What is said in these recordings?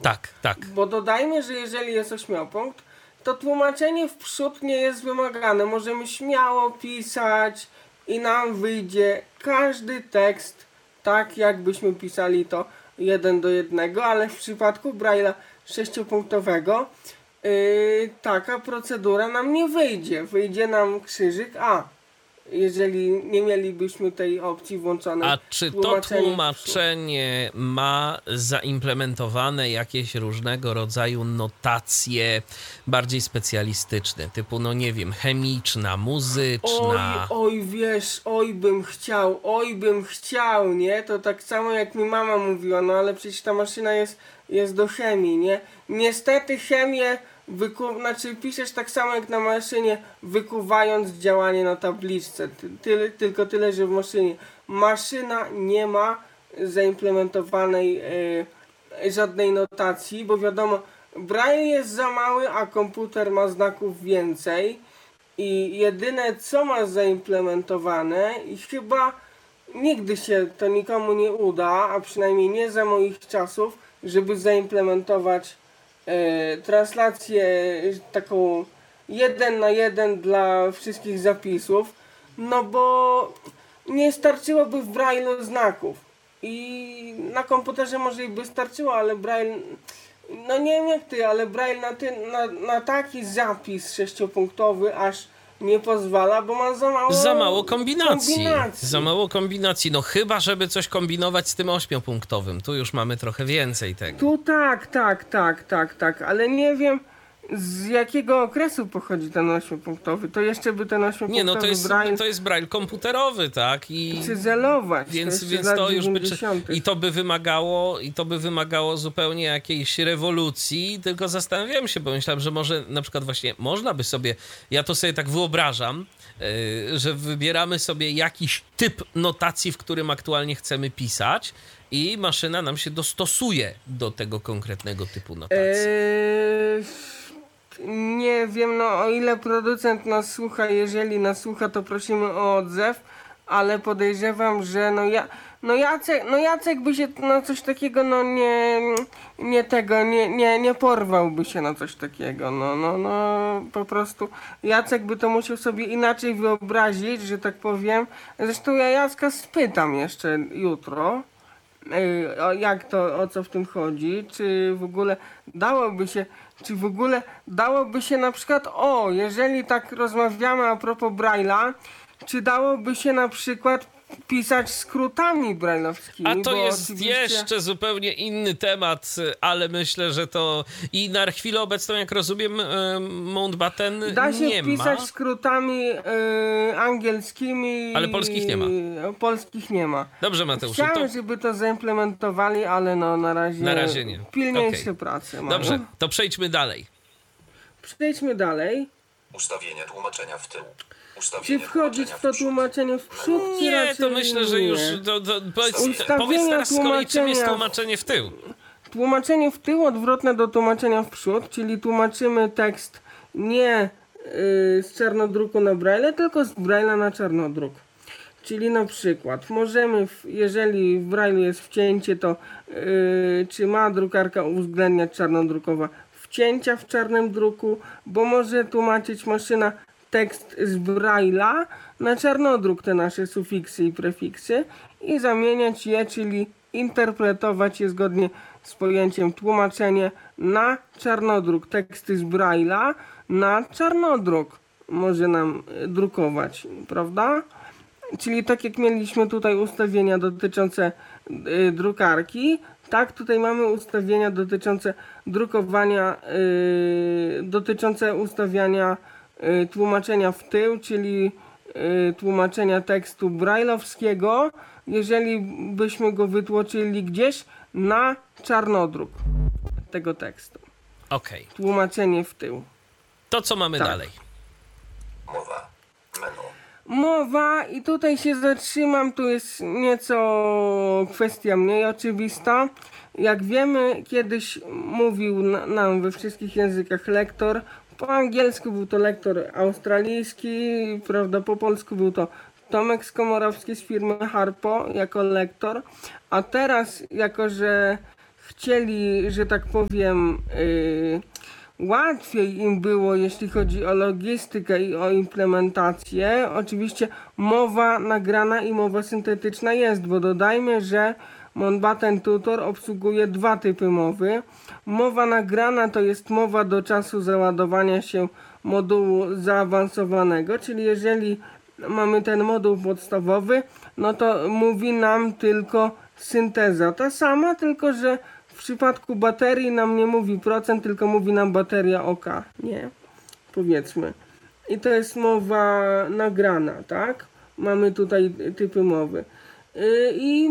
Tak, tak. Bo dodajmy, że jeżeli jest 8-punkt, to tłumaczenie w przód nie jest wymagane. Możemy śmiało pisać i nam wyjdzie każdy tekst tak, jakbyśmy pisali to 1:1, ale w przypadku Braille'a 6-punktowego taka procedura nam nie wyjdzie. Wyjdzie nam krzyżyk A, jeżeli nie mielibyśmy tej opcji włączonej. A czy to tłumaczenie ma zaimplementowane jakieś różnego rodzaju notacje bardziej specjalistyczne, typu, no nie wiem, chemiczna, muzyczna? Oj bym chciał, nie? To tak samo jak mi mama mówiła, no ale przecież ta maszyna jest do chemii, nie? Niestety chemię piszesz tak samo jak na maszynie, wykuwając działanie na tabliczce. Tylko tyle, że w maszyna nie ma zaimplementowanej żadnej notacji, bo wiadomo, Braille jest za mały, a komputer ma znaków więcej i jedyne co ma zaimplementowane i chyba nigdy się to nikomu nie uda, a przynajmniej nie za moich czasów, żeby zaimplementować translację taką 1:1 dla wszystkich zapisów, no bo nie starczyłoby w Braille'u znaków i na komputerze może i by starczyło, ale Braille, no nie wiem jak ty, ale Braille na taki zapis 6-punktowy aż nie pozwala, bo ma za mało kombinacji. Za mało kombinacji. No chyba, żeby coś kombinować z tym 8-punktowym. Tu już mamy trochę więcej tego. Tu tak, ale nie wiem z jakiego okresu pochodzi ten 8-punktowy. To jeszcze by ten 8-punktowy nie, no to jest Braille komputerowy, tak? I cyzelować. Więc to już by wymagało zupełnie jakiejś rewolucji, tylko zastanawiałem się, bo myślałem, że może na przykład właśnie można by sobie, ja to sobie tak wyobrażam, że wybieramy sobie jakiś typ notacji, w którym aktualnie chcemy pisać i maszyna nam się dostosuje do tego konkretnego typu notacji. Nie wiem, no o ile producent nas słucha, jeżeli nas słucha, to prosimy o odzew, ale podejrzewam, że Jacek by się na coś takiego, no nie porwałby się na coś takiego, no po prostu Jacek by to musiał sobie inaczej wyobrazić, że tak powiem. Zresztą ja Jacka spytam jeszcze jutro, o co w tym chodzi, czy w ogóle dałoby się na przykład, jeżeli tak rozmawiamy a propos Braille'a, czy dałoby się na przykład pisać skrótami brajlowskimi? A to jest jeszcze zupełnie inny temat, ale myślę, że to i na chwilę obecną, jak rozumiem, Mountbatten nie ma. Da się pisać skrótami angielskimi. Ale polskich nie ma. Polskich nie ma. Dobrze, Mateusz. Chciałem, żeby to zaimplementowali, ale na razie nie. Pilniejsze prace mamy. Dobrze, to przejdźmy dalej. Ustawienie tłumaczenia w tył. Czy wchodzić w to tłumaczenie w przód? Nie, to myślę, że już... Powiedz teraz z kolei, czym jest tłumaczenie w tył. Tłumaczenie w tył odwrotne do tłumaczenia w przód, czyli tłumaczymy tekst nie z czarnodruku na Braille, tylko z Braille'a na czarnodruk. Czyli na przykład możemy, jeżeli w Braille jest wcięcie, to czy ma drukarka uwzględniać czarnodrukowa wcięcia w czarnym druku, bo może tłumaczyć maszyna tekst z Braille'a na czarnodruk, te nasze sufiksy i prefiksy i zamieniać je, czyli interpretować je zgodnie z pojęciem tłumaczenie na czarnodruk. Teksty z Braille'a na czarnodruk może nam drukować, prawda? Czyli tak jak mieliśmy tutaj ustawienia dotyczące drukarki, tak tutaj mamy ustawienia dotyczące drukowania, dotyczące ustawiania tłumaczenia w tył, czyli tłumaczenia tekstu brajlowskiego, jeżeli byśmy go wytłoczyli gdzieś na czarnodruk tego tekstu. Okej. Tłumaczenie w tył. To co mamy dalej? Mowa. Menu. Mowa i tutaj się zatrzymam, tu jest nieco kwestia mniej oczywista. Jak wiemy, kiedyś mówił nam we wszystkich językach lektor. Po angielsku był to lektor australijski, prawda, po polsku był to Tomek Skomorowski z firmy Harpo jako lektor. A teraz, jako że chcieli, że tak powiem, łatwiej im było, jeśli chodzi o logistykę i o implementację. Oczywiście mowa nagrana i mowa syntetyczna jest, bo dodajmy, że Mountbatten Tutor obsługuje dwa typy mowy. Mowa nagrana to jest mowa do czasu załadowania się modułu zaawansowanego, czyli jeżeli mamy ten moduł podstawowy, no to mówi nam tylko synteza. Ta sama, tylko że w przypadku baterii nam nie mówi procent, tylko mówi nam bateria OK, nie? Powiedzmy. I to jest mowa nagrana, tak? Mamy tutaj typy mowy. I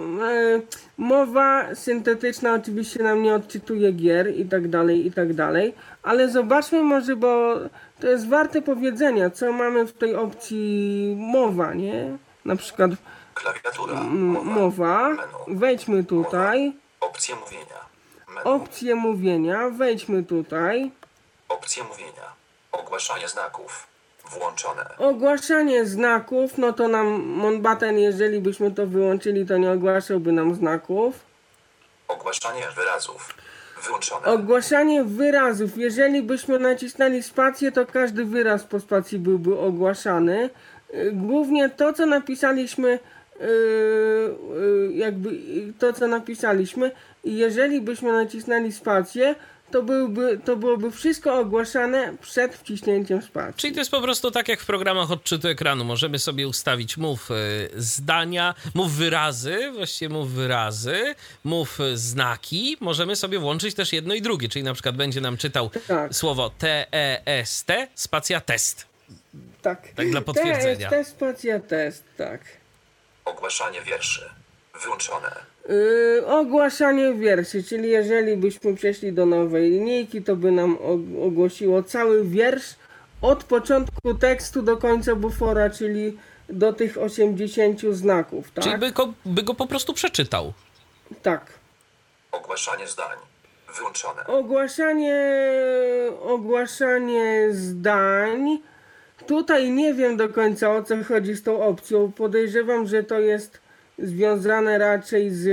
mowa syntetyczna oczywiście nam nie odczytuje gier i tak dalej, ale zobaczmy może, bo to jest warte powiedzenia, co mamy w tej opcji mowa, nie? Na przykład Klawiatura. mowa, Menu. wejdźmy tutaj, Opcje mówienia. Menu. opcje mówienia, wejdźmy tutaj, Opcje mówienia. Ogłaszanie znaków. Włączone. ogłaszanie znaków, no to nam Mountbatten, jeżeli byśmy to wyłączyli, to nie ogłaszałby nam znaków. Ogłaszanie wyrazów. Wyłączone. Ogłaszanie wyrazów. Jeżeli byśmy nacisnęli spację, to każdy wyraz po spacji byłby ogłaszany. Głównie to, co napisaliśmy, i jeżeli byśmy nacisnęli spację, to byłoby wszystko ogłaszane przed wciśnięciem spacji. Czyli to jest po prostu tak jak w programach odczytu ekranu. Możemy sobie ustawić mów zdania, mów wyrazy, mów znaki. Możemy sobie włączyć też jedno i drugie, czyli na przykład będzie nam czytał słowo T-E-S-T, spacja test. Tak. Tak dla potwierdzenia. Test, spacja test, tak. Ogłaszanie wierszy. Wyłączone. Ogłaszanie wierszy, czyli jeżeli byśmy przeszli do nowej linijki, to by nam ogłosiło cały wiersz od początku tekstu do końca bufora, czyli do tych 80 znaków, tak? Czyli by go po prostu przeczytał. Tak. Ogłaszanie zdań. Wyłączone. Ogłaszanie zdań. Tutaj nie wiem do końca, o co chodzi z tą opcją. Podejrzewam, że to jest związane raczej z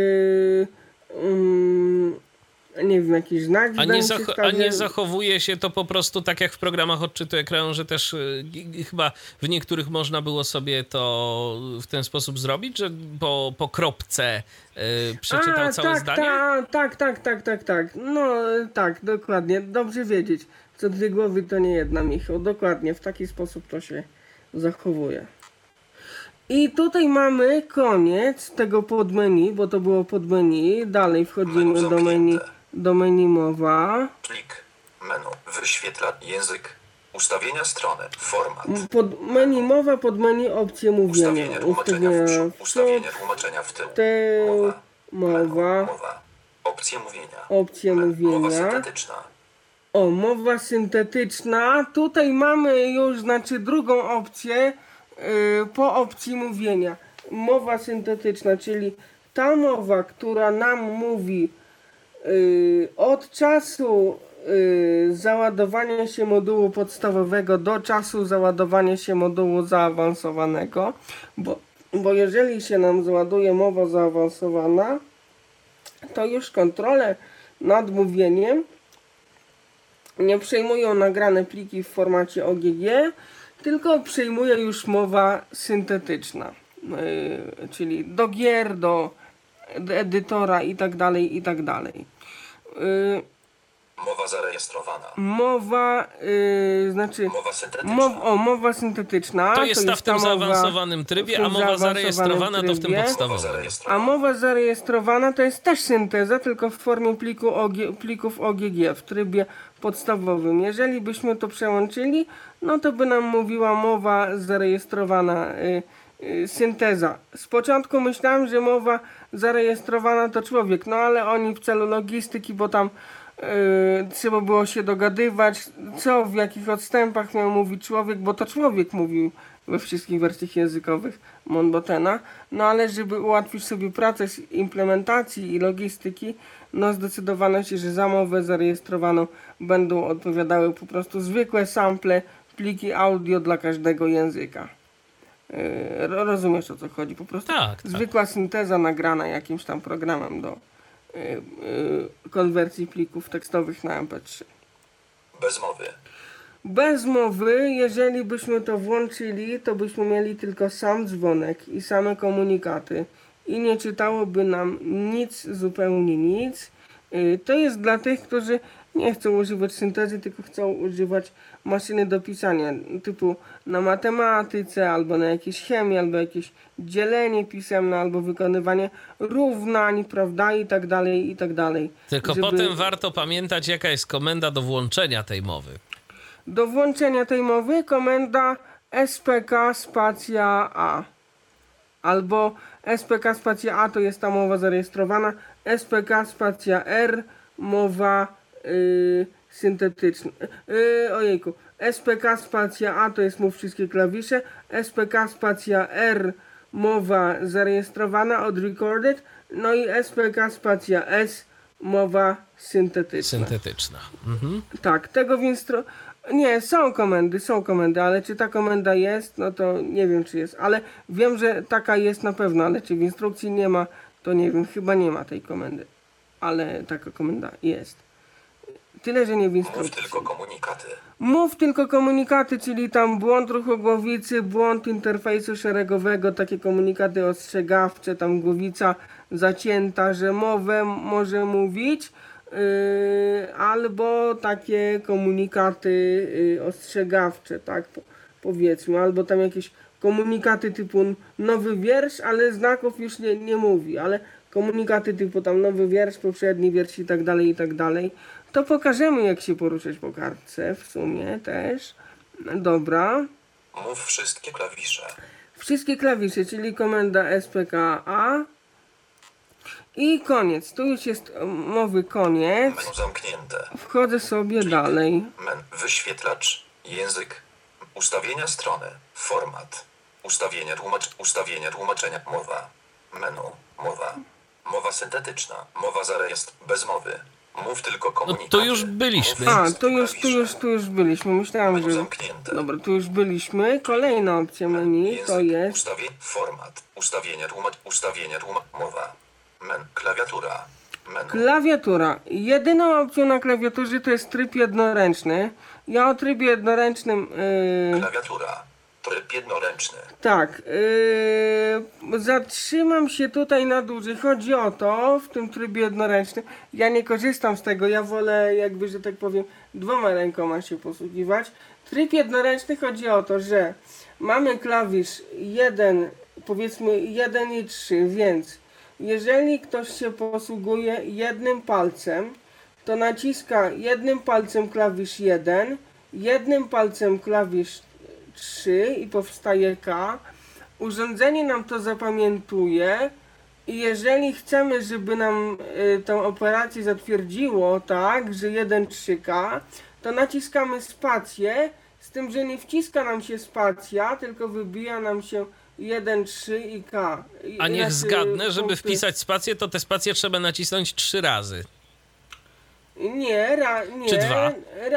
nie wiem, jakiś znak. A nie zachowuje się to po prostu tak jak w programach odczytu ekranu, że też chyba w niektórych można było sobie to w ten sposób zrobić, że po kropce przeczytał całe zdanie? Tak. No tak, dokładnie. Dobrze wiedzieć. Co dwie głowy to nie jedna, Michał. Dokładnie, w taki sposób to się zachowuje. I tutaj mamy koniec tego podmenu, bo to było podmenu. Dalej wchodzimy do menu mowa. Plik. Menu. Wyświetla język. Ustawienia strony. Format. Menu mowa, podmenu opcje mówienia. Ustawienie tłumaczenia w tył. Mowa. Opcje mówienia. Mowa syntetyczna. Mowa syntetyczna. Tutaj mamy już, drugą opcję po opcji mówienia. Mowa syntetyczna, czyli ta mowa, która nam mówi od czasu załadowania się modułu podstawowego do czasu załadowania się modułu zaawansowanego, bo jeżeli się nam załaduje mowa zaawansowana, to już kontrolę nad mówieniem nie przejmują nagrane pliki w formacie OGG, tylko przejmuje już mowa syntetyczna, czyli do gier, do edytora i tak dalej. Mowa zarejestrowana. Mowa syntetyczna. Mowa syntetyczna. To jest w tym zaawansowanym trybie, a mowa zarejestrowana to w tym podstawowym. A mowa zarejestrowana to jest też synteza, tylko w formie plików OGG, w trybie podstawowym. Jeżeli byśmy to przełączyli, no to by nam mówiła mowa zarejestrowana, synteza. Z początku myślałem, że mowa zarejestrowana to człowiek, no ale oni w celu logistyki, bo tam trzeba było się dogadywać, co w jakich odstępach miał mówić człowiek, bo to człowiek mówił we wszystkich wersjach językowych Mountbattena, no ale żeby ułatwić sobie pracę z implementacji i logistyki, no zdecydowano się, że za mowę zarejestrowaną będą odpowiadały po prostu zwykłe sample, pliki audio dla każdego języka. Rozumiesz, o co chodzi? Po prostu tak. zwykła synteza nagrana jakimś tam programem do konwersji plików tekstowych na MP3. Bez mowy. Bez mowy, jeżeli byśmy to włączyli, to byśmy mieli tylko sam dzwonek i same komunikaty i nie czytałoby nam nic, zupełnie nic. To jest dla tych, którzy nie chcą używać syntezy, tylko chcą używać maszyny do pisania, typu na matematyce, albo na jakiejś chemii, albo jakieś dzielenie pisemne, albo wykonywanie równań, prawda, i tak dalej, i tak dalej. Tylko potem warto pamiętać, jaka jest komenda do włączenia tej mowy. Do włączenia tej mowy komenda spk spacja a. Albo spk spacja a to jest ta mowa zarejestrowana, spk spacja r mowa syntetyczna. Ojejku. spk spacja a to jest mów wszystkie klawisze, spk spacja r mowa zarejestrowana od recorded, no i spk spacja s mowa syntetyczna. Syntetyczna. Mhm. Tak, tego w nie, są komendy, ale czy ta komenda jest, no to nie wiem, czy jest, ale wiem, że taka jest na pewno, ale czy w instrukcji nie ma, to nie wiem, chyba nie ma tej komendy, ale taka komenda jest. Tyle, że nie w instrukcji. Mów tylko komunikaty. Mów tylko komunikaty, czyli tam błąd ruchu głowicy, błąd interfejsu szeregowego, takie komunikaty ostrzegawcze, tam głowica zacięta, że mowę może mówić, albo takie komunikaty ostrzegawcze, tak powiedzmy, albo tam jakieś komunikaty typu nowy wiersz, ale znaków już nie mówi, ale komunikaty typu tam nowy wiersz, poprzedni wiersz i tak dalej, to pokażemy, jak się poruszać po kartce w sumie też. Dobra. Mów wszystkie klawisze. Wszystkie klawisze, czyli komenda spka i koniec. Tu już jest mowy koniec. Menu zamknięte. Wchodzę sobie dalej. Wyświetlacz. Język. Ustawienia strony. Format. Ustawienia tłumaczenia. Mowa. Menu. Mowa. Mowa syntetyczna. Mowa bez mowy. Mów tylko komunikaty. No to już byliśmy. A, tu już byliśmy. Myślałem, Menu że... zamknięte. Dobra, tu już byliśmy. Kolejna opcja menu to jest... Format. Mowa. Klawiatura. Menu. Klawiatura. Jedyną opcją na klawiaturze to jest tryb jednoręczny. Ja o trybie jednoręcznym... Klawiatura. Tryb jednoręczny. Tak. Zatrzymam się tutaj na dłużej. Chodzi o to, w tym trybie jednoręcznym. Ja nie korzystam z tego. Ja wolę jakby, że tak powiem, dwoma rękoma się posługiwać. Tryb jednoręczny chodzi o to, że mamy klawisz 1, powiedzmy 1 i 3, więc jeżeli ktoś się posługuje jednym palcem, to naciska jednym palcem klawisz 1, jednym palcem klawisz 3 i powstaje K. Urządzenie nam to zapamiętuje i jeżeli chcemy, żeby nam tą operację zatwierdziło, tak, że 1-3K, to naciskamy spację, z tym, że nie wciska nam się spacja, tylko wybija nam się 1-3 i K. A niech zgadnę, żeby wpisać spację, to tę spację trzeba nacisnąć 3 razy. Nie, nie. Czy 2?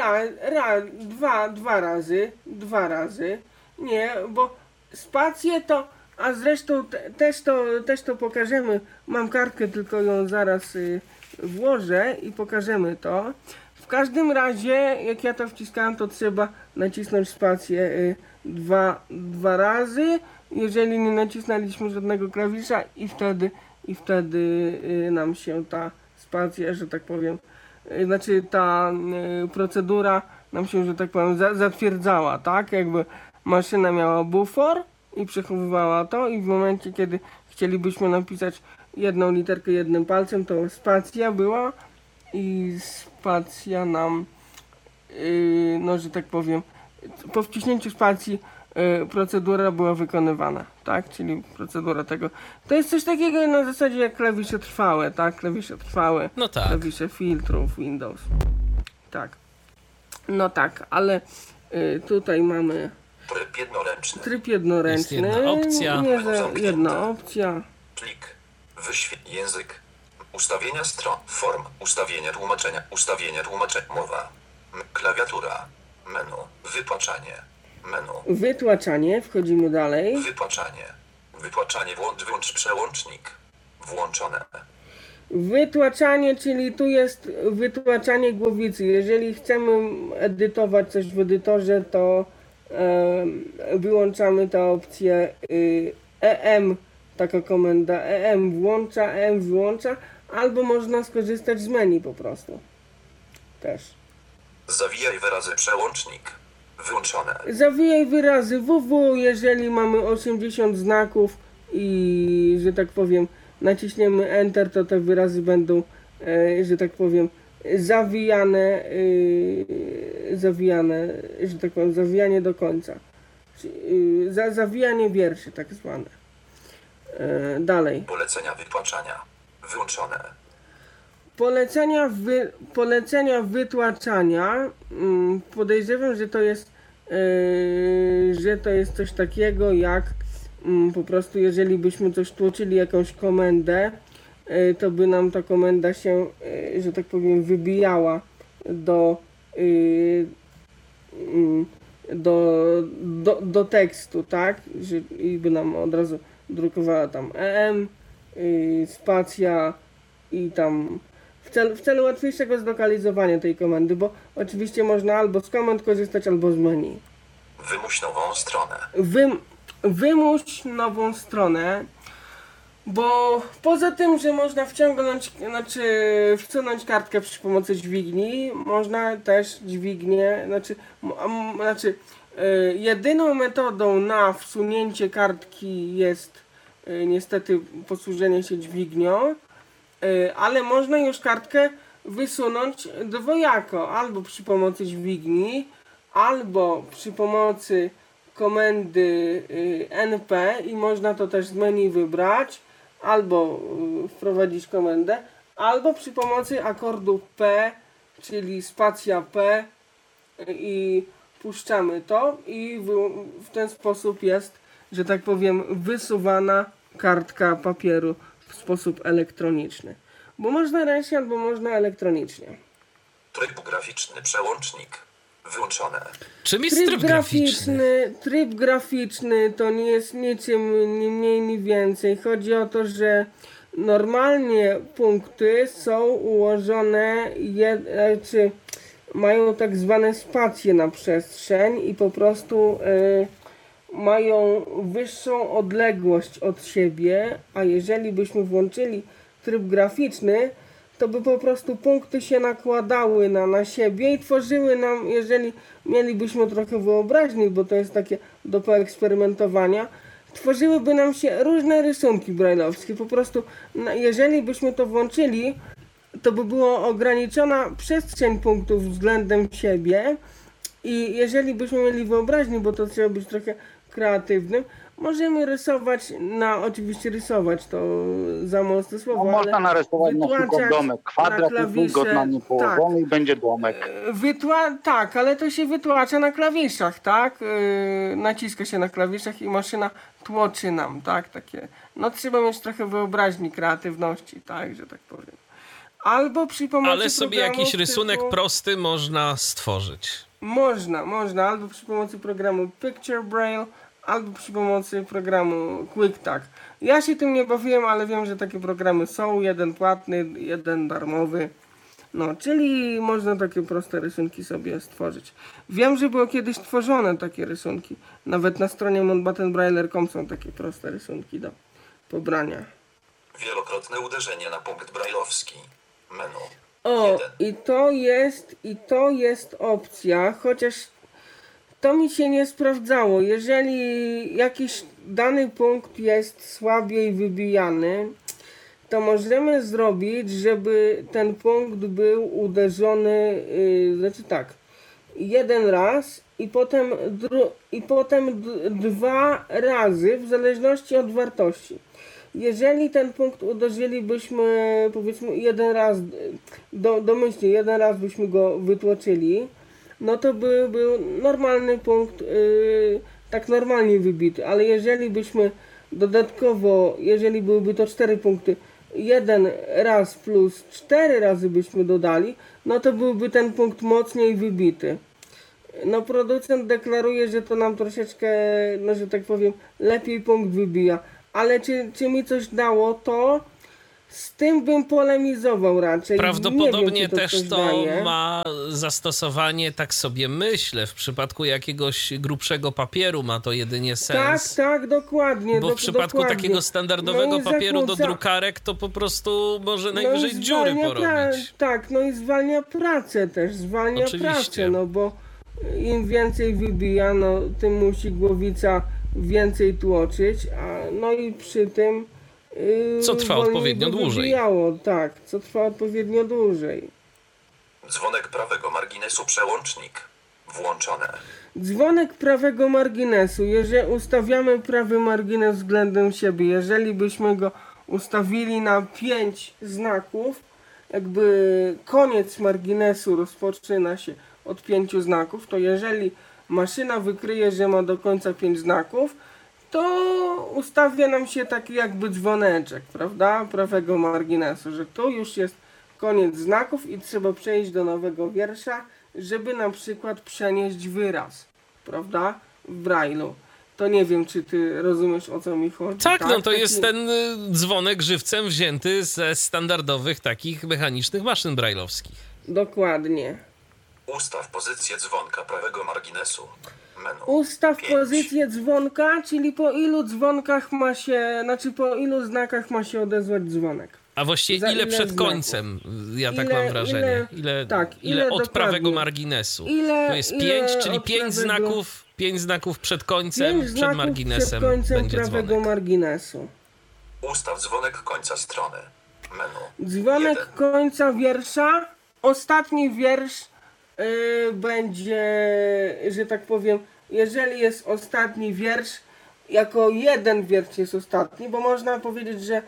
Dwa razy. Nie, bo spację to, a zresztą też to pokażemy. Mam kartkę, tylko ją zaraz włożę i pokażemy to. W każdym razie, jak ja to wciskałem, to trzeba nacisnąć spację dwa razy. Jeżeli nie nacisnęliśmy żadnego klawisza i wtedy nam się ta spacja, że tak powiem, znaczy ta procedura nam się, że tak powiem, zatwierdzała, tak? Jakby maszyna miała bufor i przechowywała to i w momencie, kiedy chcielibyśmy napisać jedną literkę jednym palcem, to spacja była i spacja nam, no, że tak powiem, po wciśnięciu spacji procedura była wykonywana, tak? Czyli procedura tego. To jest coś takiego na zasadzie jak klawisze trwałe, tak? Klawisze trwałe, no tak. Klawisze filtrów Windows. Tak. No tak, ale tutaj mamy Tryb jednoręczny. tryb jednoręczny. Jest jedna opcja. Jedna opcja. Plik. Język. Ustawienia stron. Form. Ustawienia tłumaczenia. Mowa. Klawiatura. Menu. Wytłaczanie. Menu. Wytłaczanie. Wchodzimy dalej. Wytłaczanie. Wyłącz przełącznik. Włączone. Wytłaczanie, czyli tu jest wytłaczanie głowicy. Jeżeli chcemy edytować coś w edytorze, to wyłączamy tę opcję EM, taka komenda EM włącza, EM wyłącza, albo można skorzystać z menu po prostu. Też. Zawijaj wyrazy przełącznik. Wyłączone. Zawijaj wyrazy www, jeżeli mamy 80 znaków i, że tak powiem, naciśniemy Enter, to te wyrazy będą, że tak powiem, zawijane, że tak powiem, zawijanie do końca. Zawijanie wierszy, tak zwane. Dalej. Polecenia wytłaczania. Wyłączone. Polecenia wytłaczania, podejrzewam, że to jest coś takiego jak po prostu, jeżeli byśmy coś tłoczyli, jakąś komendę, to by nam ta komenda się, że tak powiem, wybijała do tekstu, tak? I by nam od razu drukowała tam EM, spacja i tam w celu łatwiejszego zlokalizowania tej komendy, bo oczywiście można albo z komend korzystać, albo z menu. Wymuś nową stronę. Wymuś nową stronę, bo poza tym, że można wsunąć kartkę przy pomocy dźwigni, można też dźwignię, jedyną metodą na wsunięcie kartki jest niestety posłużenie się dźwignią, ale można już kartkę wysunąć dwojako, albo przy pomocy dźwigni, albo przy pomocy komendy NP i można to też z menu wybrać, albo wprowadzić komendę, albo przy pomocy akordu P, czyli spacja P i puszczamy to i w ten sposób jest, że tak powiem, wysuwana kartka papieru w sposób elektroniczny. Bo można ręcznie, albo można elektronicznie. Tryb graficzny przełącznik. Wyłączone. Czym jest tryb graficzny? Tryb graficzny to nie jest niczym ni mniej, ni więcej. Chodzi o to, że normalnie punkty są ułożone, czy mają tak zwane spacje na przestrzeń i po prostu mają wyższą odległość od siebie, a jeżeli byśmy włączyli tryb graficzny, to by po prostu punkty się nakładały na siebie i tworzyły nam, jeżeli mielibyśmy trochę wyobraźni, bo to jest takie do poeksperymentowania, tworzyłyby nam się różne rysunki brajlowskie. Po prostu, jeżeli byśmy to włączyli, to by była ograniczona przestrzeń punktów względem siebie i jeżeli byśmy mieli wyobraźnię, bo to trzeba być trochę kreatywnym, możemy rysować, oczywiście rysować to za mocne słowo, no, można narysować na przykład domek, kwadrat i półgodnie położony tak, i będzie domek. Tak, ale to się wytłacza na klawiszach, tak? Naciska się na klawiszach i maszyna tłoczy nam, tak? Takie, no trzeba mieć trochę wyobraźni, kreatywności, tak, że tak powiem. Albo przy pomocy ale sobie jakiś rysunek prosty można stworzyć. Można, albo przy pomocy programu Picture Braille, albo przy pomocy programu QuickTag. Ja się tym nie bawiłem, ale wiem, że takie programy są. Jeden płatny, jeden darmowy. No, czyli można takie proste rysunki sobie stworzyć. Wiem, że było kiedyś tworzone takie rysunki. Nawet na stronie mountbattenbrailer.com są takie proste rysunki do pobrania. Wielokrotne uderzenie na punkt brajlowski. Menu. O, 1. i to jest opcja, chociaż to mi się nie sprawdzało. Jeżeli jakiś dany punkt jest słabiej wybijany, to możemy zrobić, żeby ten punkt był uderzony, jeden raz i potem dwa razy w zależności od wartości. Jeżeli ten punkt uderzylibyśmy, powiedzmy, jeden raz, domyślnie jeden raz byśmy go wytłoczyli, no to by był normalny punkt, tak normalnie wybity, ale jeżeli byśmy dodatkowo, jeżeli byłyby to 4 punkty, jeden raz plus 4 razy byśmy dodali, no to byłby ten punkt mocniej wybity. No producent deklaruje, że to nam troszeczkę, że tak powiem, lepiej punkt wybija. Ale czy mi coś dało to? Z tym bym polemizował raczej. Prawdopodobnie nie wiem, też to daje. ma zastosowanie, tak sobie myślę, w przypadku jakiegoś grubszego papieru ma to jedynie sens. Tak, dokładnie. Bo w przypadku dokładnie. takiego standardowego papieru do drukarek to po prostu może najwyżej dziury porobić. Tak, no i zwalnia pracę też, Oczywiście. pracę, no bo im więcej wybija, no tym musi głowica więcej tłoczyć, no i przy tym co trwa wolniej odpowiednio by dłużej. wybijało, tak, co trwa odpowiednio dłużej. Dzwonek prawego marginesu przełącznik. Włączone. Dzwonek prawego marginesu. Jeżeli ustawiamy prawy margines względem siebie, jeżeli byśmy go ustawili na 5 znaków, jakby koniec marginesu rozpoczyna się od 5 znaków, to jeżeli maszyna wykryje, że ma do końca 5 znaków, to ustawia nam się taki jakby dzwoneczek, prawda, prawego marginesu, że tu już jest koniec znaków i trzeba przejść do nowego wiersza, żeby na przykład przenieść wyraz, prawda, w Braille'u. To nie wiem, czy ty rozumiesz, o co mi chodzi. Tak, no to jest ten dzwonek żywcem wzięty ze standardowych takich mechanicznych maszyn brajlowskich. Dokładnie. Ustaw pozycję dzwonka prawego marginesu. Menu. Ustaw 5. pozycję dzwonka, czyli po ilu dzwonkach ma się, po ilu znakach ma się odezwać dzwonek. A właściwie Za ile przed znaków? końcem, ja tak mam wrażenie. Ile od dokładnie. prawego marginesu? To jest 5, czyli 5 znaków, 5 znaków przed końcem, przed marginesem przed końcem będzie prawego dzwonek. marginesu. Ustaw dzwonek końca strony. Menu. Dzwonek 1. końca wiersza. Ostatni wiersz będzie, że tak powiem, jeżeli jest ostatni wiersz, jako jeden wiersz jest ostatni, bo można powiedzieć, że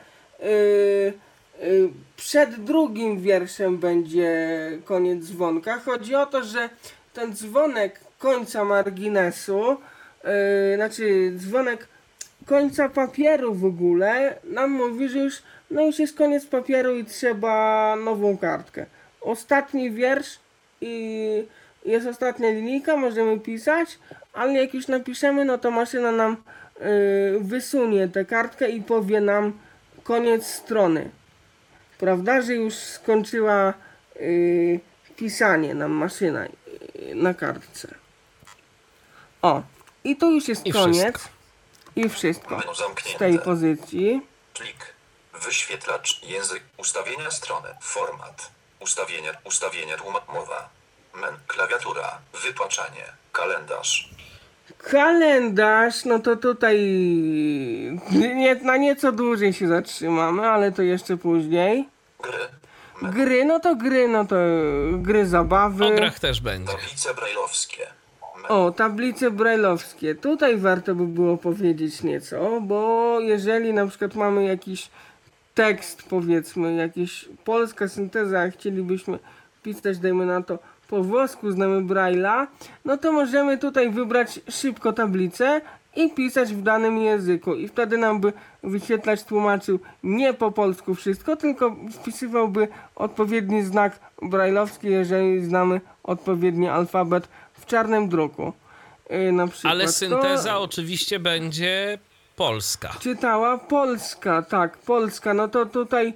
przed drugim wierszem będzie koniec dzwonka. Chodzi o to, że ten dzwonek końca marginesu, dzwonek końca papieru w ogóle nam mówi, że już jest koniec papieru i trzeba nową kartkę. Ostatni wiersz i jest ostatnia linijka, możemy pisać, ale jak już napiszemy, no to maszyna nam wysunie tę kartkę i powie nam koniec strony. Prawda, że już skończyła pisanie nam maszyna na kartce. O, i to już jest koniec. Wszystko. I wszystko. Menu zamknięte. Z tej pozycji. Plik. Wyświetlacz. Język. Ustawienia strony. Format. Ustawienie mowa. Klawiatura. Wytłaczanie. Kalendarz. Kalendarz, no to tutaj na nieco dłużej się zatrzymamy, ale to jeszcze później. Gry. Gry zabawy. O grach też będzie. Tablice brajlowskie. Tablice brajlowskie. Tutaj warto by było powiedzieć nieco, bo jeżeli na przykład mamy jakiś tekst, powiedzmy, jakaś polska synteza, a chcielibyśmy pisać, dajmy na to, po włosku znamy Braille'a, no to możemy tutaj wybrać szybko tablicę i pisać w danym języku. I wtedy nam by wyświetlacz tłumaczył nie po polsku wszystko, tylko wpisywałby odpowiedni znak brajlowski, jeżeli znamy odpowiedni alfabet w czarnym druku. Na przykład. Ale synteza oczywiście będzie polska. Czytała polska, tak, polska. No to tutaj,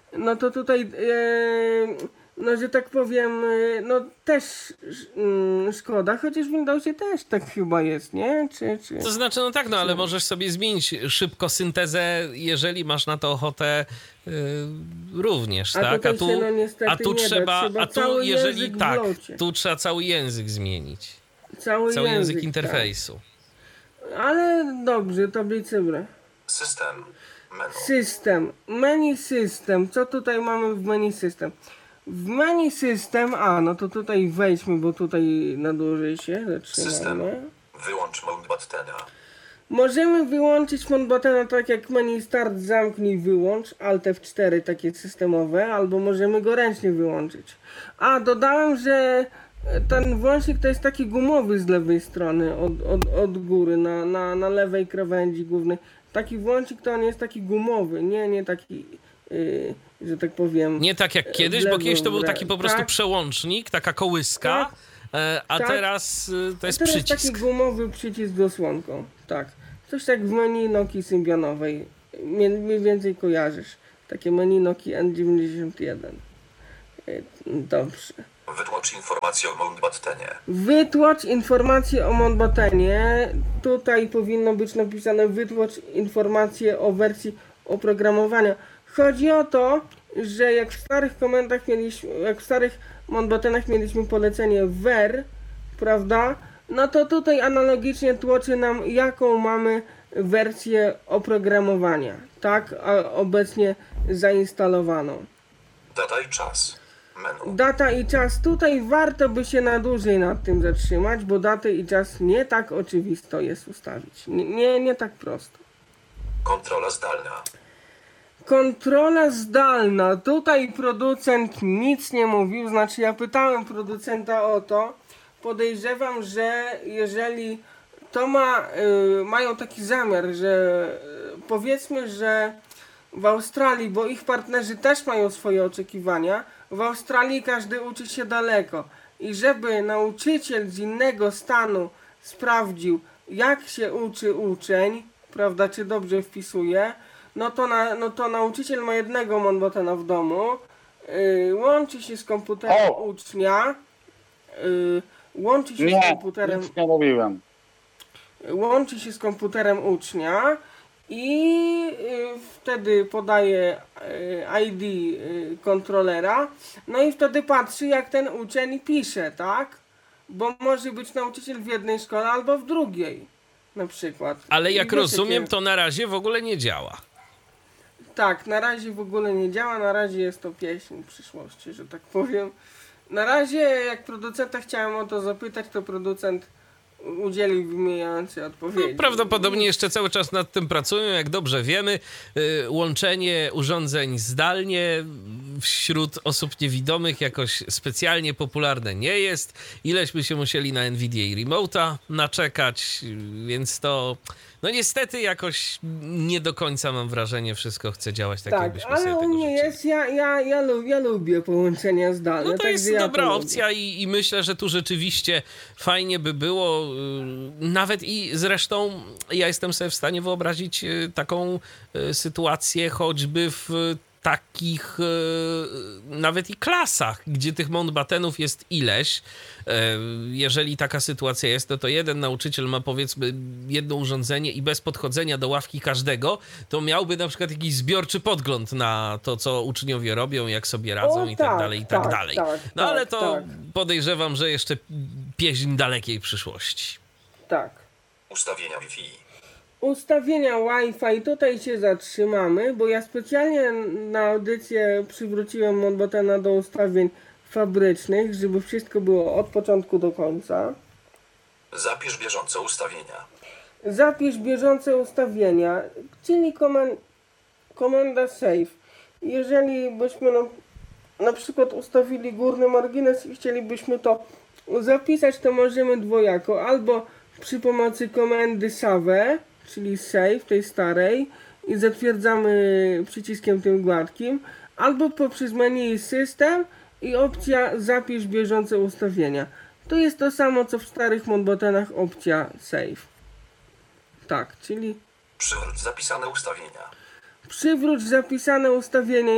że tak powiem, no też szkoda, chociaż w Windowsie też tak chyba jest, nie? Czy... To znaczy, no tak, no ale możesz sobie zmienić szybko syntezę, jeżeli masz na to ochotę również, tak? A tu trzeba, jeżeli tak, tu trzeba cały język zmienić. Cały język interfejsu. Tak. Ale dobrze, tablice System. Menu. System. Menu system. Co tutaj mamy w menu system? W menu system, no to tutaj wejdźmy, bo tutaj na dłużej się zatrzymamy. System. Wyłącz Mountbattena. Możemy wyłączyć Mountbattena tak jak menu start, zamknij, wyłącz, Alt F4 takie systemowe, albo możemy go ręcznie wyłączyć. Dodałem, że ten włącznik to jest taki gumowy z lewej strony, od góry, na lewej krawędzi głównej. Taki włącznik to on jest taki gumowy, nie taki, że tak powiem... Nie tak jak kiedyś, bo kiedyś to był taki po prostu przełącznik, taka kołyska, teraz to jest przycisk. Teraz taki gumowy przycisk z osłonką, tak. Coś tak w menu Nokii Symbianowej, mniej więcej kojarzysz Takie menu Noki N91. Dobrze. Wytłocz informację o Mountbattenie. Wytłocz informacje o Mountbattenie. Tutaj powinno być napisane wytłocz informacje o wersji oprogramowania. Chodzi o to, że jak w starych komendach mieliśmy, jak w starych Mountbattenach mieliśmy polecenie ver, prawda? No to tutaj analogicznie tłoczy nam, jaką mamy wersję oprogramowania, tak? A obecnie zainstalowaną. Data i czas. Menu. Data i czas. Tutaj warto by się na dłużej nad tym zatrzymać, bo datę i czas nie tak oczywisto jest ustawić. Nie tak prosto. Kontrola zdalna. Kontrola zdalna. Tutaj producent nic nie mówił, znaczy ja pytałem producenta o to. Podejrzewam, że jeżeli to mają taki zamiar, że powiedzmy, że w Australii, bo ich partnerzy też mają swoje oczekiwania, w Australii każdy uczy się daleko i żeby nauczyciel z innego stanu sprawdził, jak się uczy uczeń, prawda, czy dobrze wpisuje, no to nauczyciel ma jednego Mountbattena w domu, łączy się z komputerem ucznia, łączy się z komputerem... Nic nie mówiłem. Łączy się z komputerem ucznia i wtedy podaje ID kontrolera, no i wtedy patrzy, jak ten uczeń pisze, tak? Bo może być nauczyciel w jednej szkole albo w drugiej, na przykład. Ale jak rozumiem, to na razie w ogóle nie działa. Tak, na razie w ogóle nie działa, na razie jest to pieśń przyszłości, że tak powiem. Na razie, jak producenta chciałem o to zapytać, to producent udzielił wymijającej odpowiedzi. No, prawdopodobnie jeszcze cały czas nad tym pracują, jak dobrze wiemy. Łączenie urządzeń zdalnie wśród osób niewidomych jakoś specjalnie popularne nie jest. Ileśmy się musieli na NVIDIA i Remote'a naczekać, więc to no niestety jakoś nie do końca mam wrażenie, wszystko chce działać tak, jakbyśmy sobie tego ale u mnie jest, ja lubię połączenia zdalne. No to jest dobra opcja i myślę, że tu rzeczywiście fajnie by było, nawet i zresztą ja jestem sobie w stanie wyobrazić taką sytuację choćby w takich nawet i klasach, gdzie tych Mountbattenów jest ileś. Jeżeli taka sytuacja jest, to jeden nauczyciel ma powiedzmy jedno urządzenie i bez podchodzenia do ławki każdego, to miałby na przykład jakiś zbiorczy podgląd na to, co uczniowie robią, jak sobie radzą i tak dalej, i tak dalej. No ale to podejrzewam, że jeszcze pieśń dalekiej przyszłości. Tak. Ustawienia Wi-Fi. Ustawienia Wi-Fi, tutaj się zatrzymamy, bo ja specjalnie na audycję przywróciłem Mountbattena do ustawień fabrycznych, żeby wszystko było od początku do końca. Zapisz bieżące ustawienia. Zapisz bieżące ustawienia, czyli komenda save. Jeżeli byśmy na przykład ustawili górny margines i chcielibyśmy to zapisać, to możemy dwojako, albo przy pomocy komendy save, czyli save tej starej i zatwierdzamy przyciskiem tym gładkim, albo poprzez menu system i opcja zapisz bieżące ustawienia. To jest to samo co w starych Mountbattenach opcja save. Tak, czyli Przywróć zapisane ustawienia. przywróć zapisane ustawienia.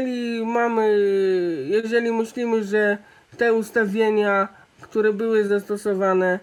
Jeżeli myślimy, że te ustawienia, które były zastosowane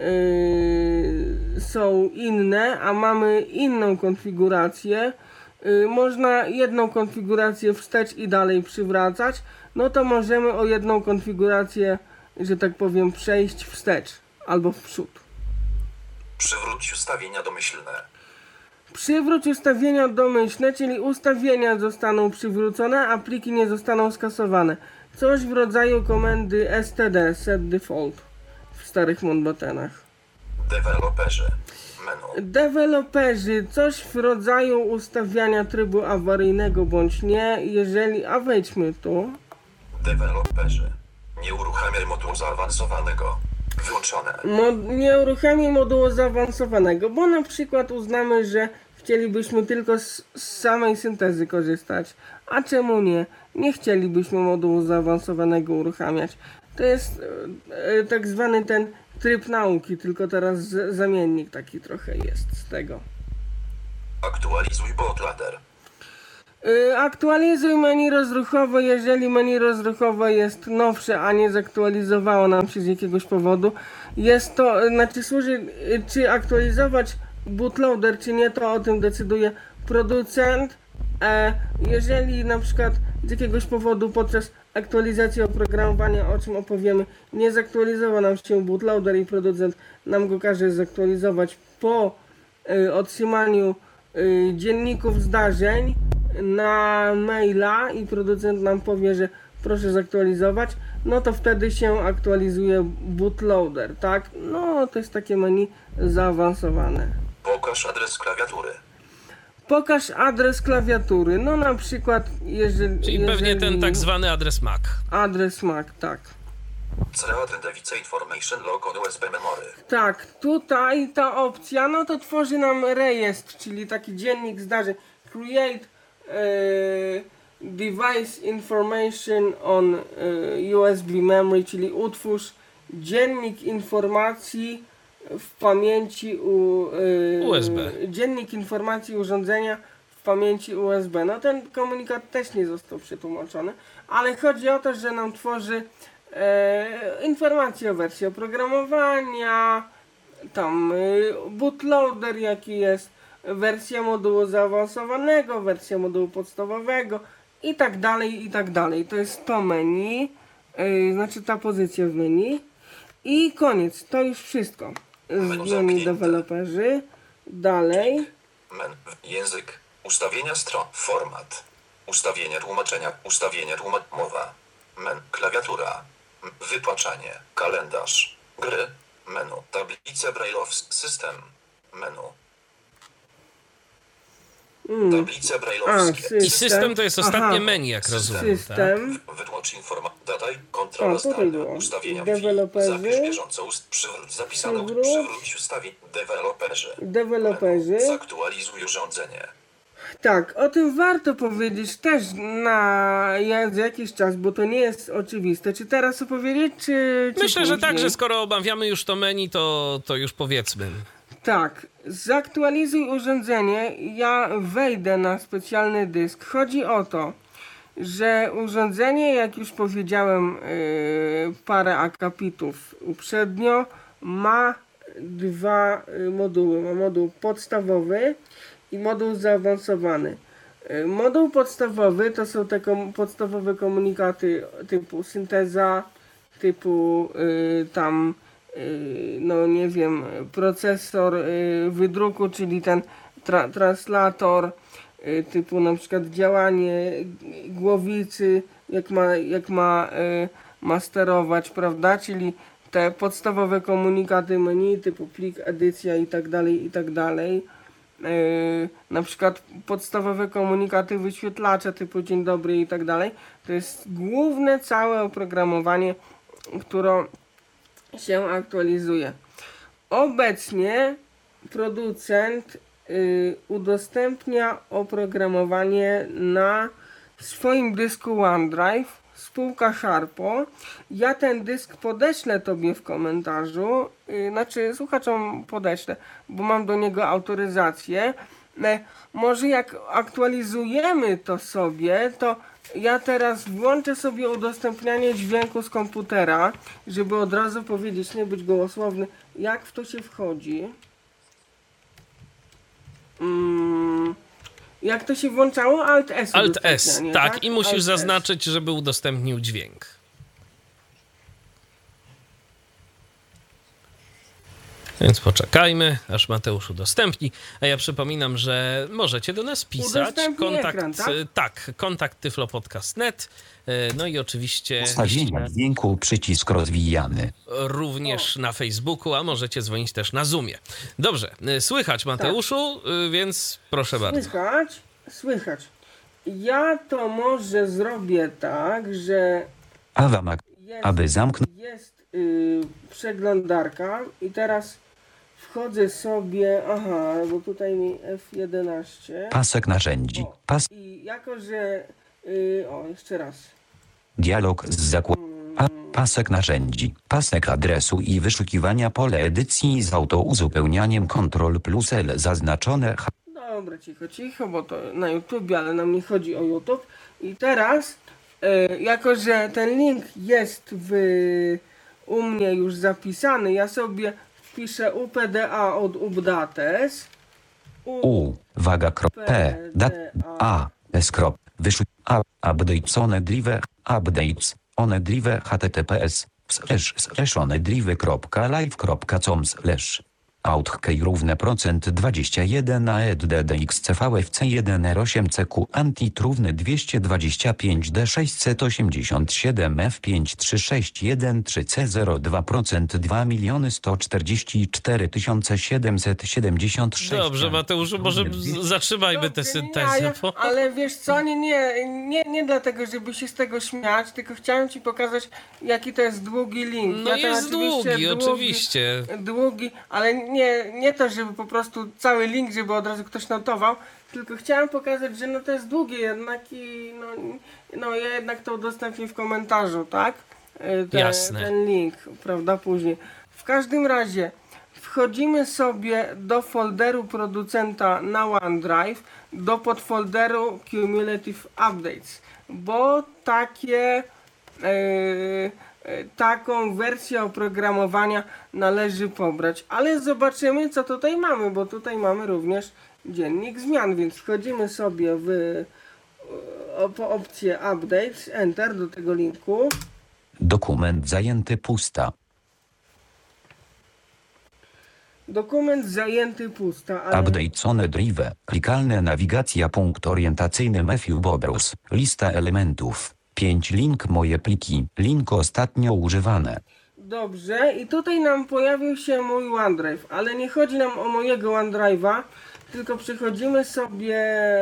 są inne, a mamy inną konfigurację, można jedną konfigurację wstecz i dalej przywracać, no to możemy o jedną konfigurację, że tak powiem, przejść wstecz albo w przód. Przywróć ustawienia domyślne. Przywróć ustawienia domyślne, czyli ustawienia zostaną przywrócone, a pliki nie zostaną skasowane. Coś w rodzaju komendy std, set default, w starych Mountbattenach. Deweloperzy. Menu. Deweloperzy, coś w rodzaju ustawiania trybu awaryjnego bądź nie, a wejdźmy tu. Deweloperzy. Nie uruchamiaj modułu zaawansowanego. Wyłączone. Nie uruchami modułu zaawansowanego, bo na przykład uznamy, że chcielibyśmy tylko z samej syntezy korzystać. A czemu nie? Nie chcielibyśmy modułu zaawansowanego uruchamiać. To jest tak zwany ten tryb nauki, tylko teraz zamiennik taki trochę jest z tego. Aktualizuj bootloader. Aktualizuj menu rozruchowe, jeżeli menu rozruchowe jest nowsze, a nie zaktualizowało nam się z jakiegoś powodu. Jest to, znaczy służy, czy aktualizować bootloader, czy nie, to o tym decyduje producent. Jeżeli na przykład z jakiegoś powodu podczas aktualizacji oprogramowania, o czym opowiemy, nie zaktualizował nam się bootloader i producent nam go każe zaktualizować po otrzymaniu dzienników zdarzeń na maila i producent nam powie, że proszę zaktualizować, no to wtedy się aktualizuje bootloader, tak? No to jest takie menu zaawansowane. Pokaż adres klawiatury. Pokaż adres klawiatury, no na przykład Czyli pewnie ten tak zwany adres MAC. Adres MAC, tak. Create device information log on USB memory. Tak, tutaj ta opcja, no to tworzy nam rejestr, czyli taki dziennik zdarzeń. Create device information on USB memory, czyli utwórz dziennik informacji w pamięci USB. Dziennik informacji urządzenia w pamięci USB. No ten komunikat też nie został przetłumaczony, ale chodzi o to, że nam tworzy informacje o wersji oprogramowania, tam bootloader jaki jest, wersja modułu zaawansowanego, wersja modułu podstawowego i tak dalej, i tak dalej. To jest to menu, znaczy ta pozycja w menu i koniec, to już wszystko. Z menu deweloperzy, dalej. Język, ustawienia stron, format, ustawienie tłumaczenia, mowa, klawiatura, wytłaczanie, kalendarz, gry, menu, tablice brajlowskie, system, menu. Tablice brajlowskie. I system to jest ostatnie menu, jak rozumiem. System. Tak? Wytłacz dodaj, kontrola zdalna, ustawienia deweloperzy. zapisz bieżąco, zapisano, przywróć ustawień, Deweloperzy. Zaktualizuj urządzenie. Tak, o tym warto powiedzieć też na jakiś czas, bo to nie jest oczywiste. Czy teraz opowiedzieć, czy Myślę, że później? tak, że skoro omawiamy już to menu, to już powiedzmy. Tak, zaktualizuj urządzenie, ja wejdę na specjalny dysk. Chodzi o to, że urządzenie, jak już powiedziałem parę akapitów uprzednio, ma dwa moduły. Ma moduł podstawowy i moduł zaawansowany. Moduł podstawowy to są te podstawowe komunikaty typu synteza, typu no nie wiem, procesor wydruku, czyli ten translator, typu na przykład działanie głowicy, jak ma sterować, prawda, czyli te podstawowe komunikaty menu typu plik, edycja i tak dalej. Na przykład podstawowe komunikaty wyświetlacza typu dzień dobry i tak dalej. To jest główne całe oprogramowanie, które się aktualizuje. Obecnie producent udostępnia oprogramowanie na swoim dysku OneDrive, spółka Harpo. Ja ten dysk podeślę tobie w komentarzu, znaczy słuchaczom podeślę, bo mam do niego autoryzację. Może jak aktualizujemy to sobie, to ja teraz włączę sobie udostępnianie dźwięku z komputera, żeby od razu powiedzieć, nie być gołosłowny, jak w to się wchodzi. Jak to się włączało? Alt S. Alt S, tak. I musisz Alt zaznaczyć, żeby udostępnił dźwięk. Więc poczekajmy, aż Mateusz udostępni. A ja przypominam, że możecie do nas pisać. Ekran, tak? Tak, kontakt tyflopodcast.net. No i oczywiście Ustawienia dźwięku, przycisk rozwijany. również na Facebooku, a możecie dzwonić też na Zoomie. Dobrze, słychać Mateuszu, więc proszę bardzo. Słychać. Ja to może zrobię tak, że Aby zamknąć. jest przeglądarka i teraz wchodzę sobie, bo tutaj mi F11. Pasek narzędzi. I jako, że jeszcze raz. Dialog z zakładem. Pasek narzędzi. Pasek adresu i wyszukiwania, pole edycji z autouzupełnianiem Ctrl+L zaznaczone. Dobra, cicho, bo to na YouTube, ale nam nie chodzi o YouTube. I teraz, jako że ten link jest u mnie już zapisany, ja sobie wpiszę upda od updates. Waga p dat a s wyszuj updates updates https onedrive.live.com outkey równe %21 aeddxcvfc1r8cq antit równy 225 d687 f53613c02% 2 144 Dobrze, Mateuszu, może zatrzymajmy tę syntezę. Ale wiesz co, nie dlatego, żeby się z tego śmiać, tylko chciałem ci pokazać, jaki to jest długi link. No jest długi, oczywiście. Długi, ale nie to, żeby po prostu cały link, żeby od razu ktoś notował, tylko chciałem pokazać, że no to jest długie jednak i no ja jednak to udostępnię w komentarzu, tak? Jasne. Ten link, prawda, później. W każdym razie wchodzimy sobie do folderu producenta na OneDrive, do podfolderu Cumulative Updates, bo taką wersję oprogramowania należy pobrać. Ale zobaczymy, co tutaj mamy, bo tutaj mamy również dziennik zmian, więc wchodzimy sobie po opcję Updates, Enter do tego linku. Dokument zajęty pusta. Dokument zajęty pusta. Ale... Update OneDrive. Klikalne nawigacja punkt orientacyjny Matthew Bobrus. Lista elementów. 5 link moje pliki. Link ostatnio używane. Dobrze, i tutaj nam pojawił się mój OneDrive, ale nie chodzi nam o mojego OneDrive'a, tylko przechodzimy sobie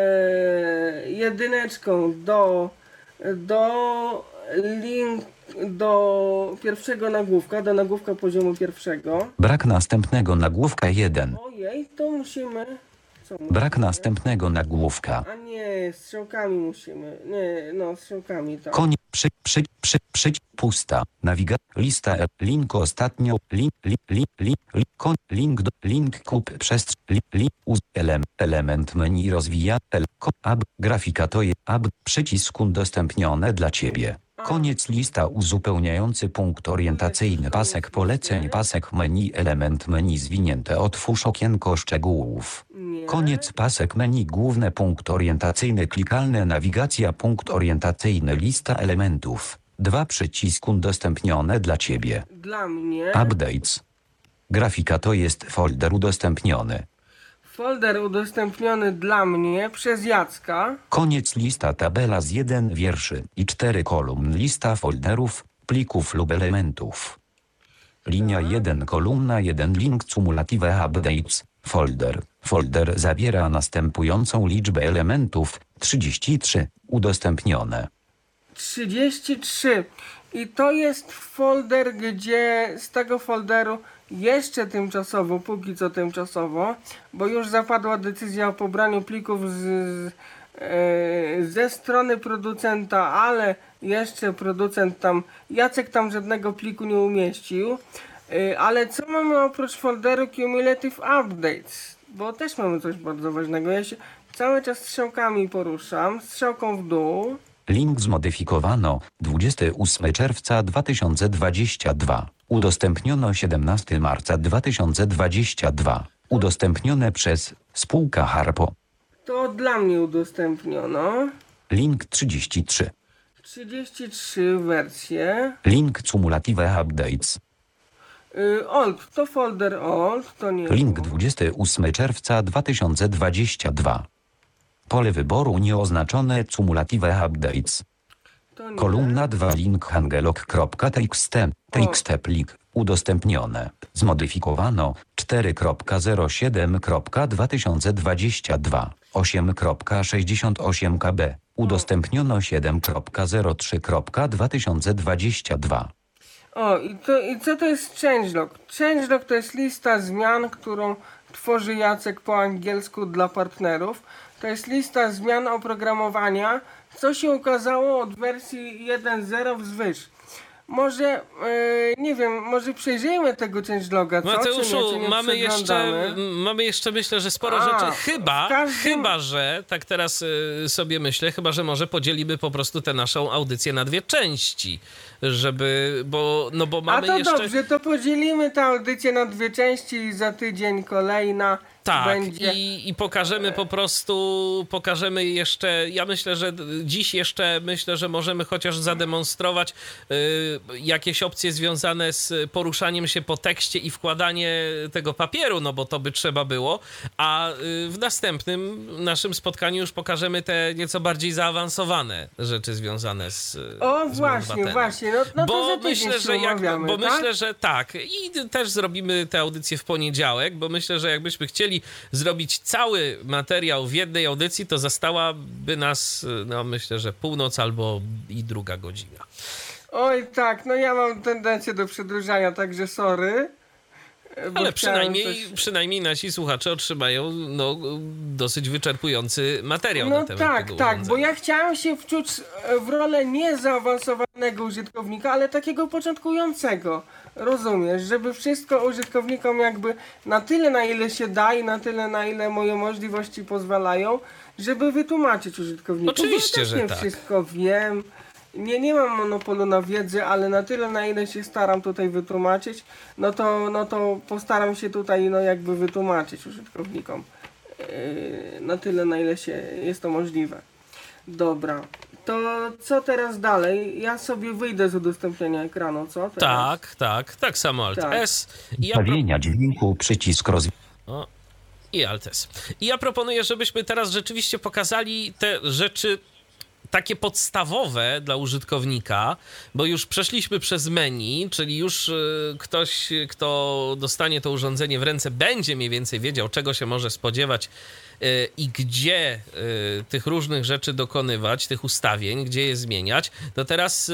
jedyneczką do pierwszego nagłówka, do nagłówka poziomu pierwszego. Brak następnego nagłówka 1. Ojej, to musimy... Brak następnego nagłówka. A nie, strzałkami musimy. Nie, no strzałkami, tak. Pusta. Lista link ostatnio link kup element menu rozwija grafika to jest przycisk udostępnione dla ciebie. Koniec lista uzupełniający punkt orientacyjny pasek poleceń pasek menu element menu zwinięte otwórz okienko szczegółów. Koniec pasek menu główne punkt orientacyjny klikalne nawigacja punkt orientacyjny lista elementów. 2 przycisk udostępnione dla ciebie. Dla mnie. Updates. Grafika to jest folder udostępniony. Folder udostępniony dla mnie przez Jacka. Koniec lista tabela z 1 wierszy i 4 kolumn lista folderów, plików lub elementów. Linia 1 kolumna 1 link cumulative updates. Folder zawiera następującą liczbę elementów 33 udostępnione. 33 i to jest folder, gdzie z tego folderu jeszcze tymczasowo, póki co tymczasowo, bo już zapadła decyzja o pobraniu plików ze strony producenta, ale jeszcze producent Jacek tam żadnego pliku nie umieścił. Ale co mamy oprócz folderu Cumulative Updates? Bo też mamy coś bardzo ważnego. Ja się cały czas strzałkami poruszam, strzałką w dół. Link zmodyfikowano 28 czerwca 2022. Udostępniono 17 marca 2022. Udostępnione przez spółka Harpo. To dla mnie udostępniono. Link 33. 33 wersje. Link Cumulative Updates. Old, to folder Old, to nie. Link 28 czerwca 2022. Pole wyboru nieoznaczone Cumulative Updates. Kolumna 2 link hangelog.txt. TXT plik udostępnione. Zmodyfikowano 4.07.2022 8.68 KB. Udostępniono 7.03.2022. I co to jest changelog? Changelog to jest lista zmian, którą tworzy Jacek po angielsku dla partnerów. To jest lista zmian oprogramowania, co się ukazało od wersji 1.0 wzwyż. może, nie wiem, może przejrzyjmy tego changeloga, co? Mateuszu, czy nie mamy jeszcze, myślę, że sporo rzeczy. Chyba, że, tak teraz sobie myślę, chyba, że może podzielimy po prostu tę naszą audycję na dwie części, bo mamy jeszcze... Dobrze, to podzielimy tę audycję na dwie części i za tydzień kolejna. Tak, będzie... i pokażemy po prostu, jeszcze, ja myślę, że dziś jeszcze, że możemy chociaż zademonstrować jakieś opcje związane z poruszaniem się po tekście i wkładanie tego papieru, no bo to by trzeba było, a w następnym naszym spotkaniu już pokażemy te nieco bardziej zaawansowane rzeczy związane z właśnie, no to bo za tydzień myślę, że tak, i też zrobimy tę audycję w poniedziałek, bo myślę, że jakbyśmy chcieli zrobić cały materiał w jednej audycji, to zastałaby nas, no myślę, że północ albo i druga godzina. Oj tak, no ja mam tendencję do przedłużania, także sorry. Ale przynajmniej nasi słuchacze otrzymają dosyć wyczerpujący materiał na temat tego urządzenia. Bo ja chciałem się wczuć w rolę nie zaawansowanego użytkownika, ale takiego początkującego. Rozumiesz, żeby wszystko użytkownikom jakby na tyle, na ile się da i na tyle, na ile moje możliwości pozwalają, żeby wytłumaczyć użytkownikom. Oczywiście, że tak. Wszystko wiem. Nie mam monopolu na wiedzę, ale na tyle, na ile się staram tutaj wytłumaczyć, no to postaram się tutaj jakby wytłumaczyć użytkownikom. Na tyle, na ile jest to możliwe. Dobra. To co teraz dalej? Ja sobie wyjdę z udostępnienia ekranu, co? Teraz? Tak samo Alt S. Ustawienia dźwięku, przycisk i Alt S. I ja proponuję, żebyśmy teraz rzeczywiście pokazali te rzeczy takie podstawowe dla użytkownika, bo już przeszliśmy przez menu, czyli już ktoś, kto dostanie to urządzenie w ręce, będzie mniej więcej wiedział, czego się może spodziewać i gdzie tych różnych dokonywać, tych ustawień, gdzie je zmieniać. To teraz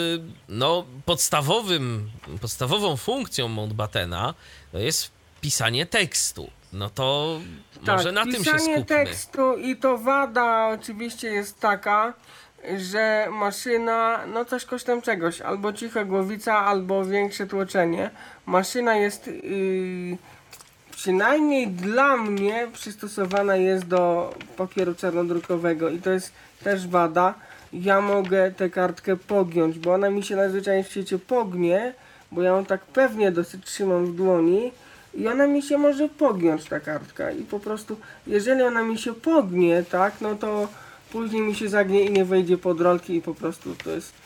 podstawową funkcją Mountbattena to jest pisanie tekstu. No to może na tym się skupmy. Pisanie tekstu i to wada oczywiście jest taka, że maszyna, coś kosztem czegoś, albo cicha głowica, albo większe tłoczenie. Maszyna jest, przynajmniej dla mnie, przystosowana jest do papieru czarnodrukowego i to jest też wada. Ja mogę tę kartkę pogiąć, bo ona mi się najzwyczajniej w świecie pognie, bo ja ją tak pewnie dosyć trzymam w dłoni i ona mi się może pogiąć, ta kartka, i po prostu, jeżeli ona mi się pognie, tak, no to później mi się zagnie i nie wejdzie pod rolki i po prostu to jest,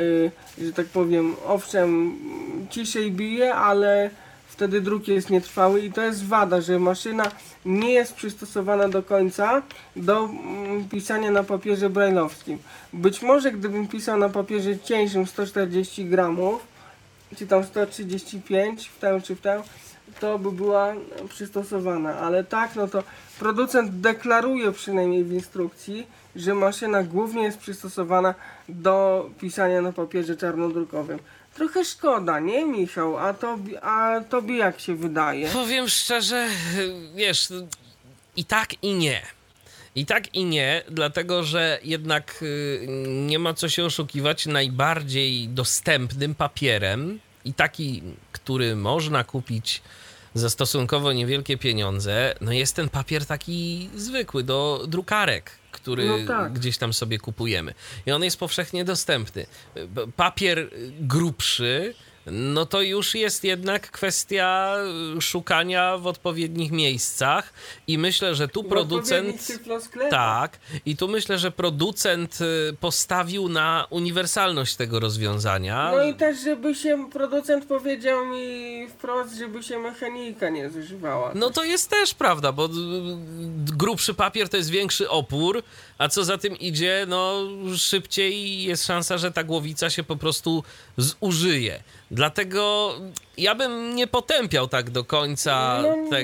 że tak powiem, owszem, ciszej bije, ale wtedy druk jest nietrwały i to jest wada, że maszyna nie jest przystosowana do końca do pisania na papierze brajlowskim. Być może gdybym pisał na papierze cieńszym 140 gramów, czy tam 135 w tę czy w tę, to by była przystosowana, ale tak, no to producent deklaruje przynajmniej w instrukcji, że maszyna głównie jest przystosowana do pisania na papierze czarnodrukowym. Trochę szkoda, nie Michał? A tobie jak się wydaje? Powiem szczerze, wiesz, i tak i nie. I tak i nie, dlatego że jednak nie ma co się oszukiwać, najbardziej dostępnym papierem i taki, który można kupić za stosunkowo niewielkie pieniądze, jest ten papier taki zwykły do drukarek, który gdzieś tam sobie kupujemy. I on jest powszechnie dostępny. Papier grubszy, to już jest jednak kwestia szukania w odpowiednich miejscach i myślę, że tu producent... Tak, i tu myślę, że producent postawił na uniwersalność tego rozwiązania. No i też, żeby się producent powiedział mi wprost, żeby się mechanika nie zużywała. No to jest też prawda, bo grubszy papier to jest większy opór, a co za tym idzie, szybciej jest szansa, że ta głowica się po prostu zużyje. Dlatego ja bym nie potępiał tak do końca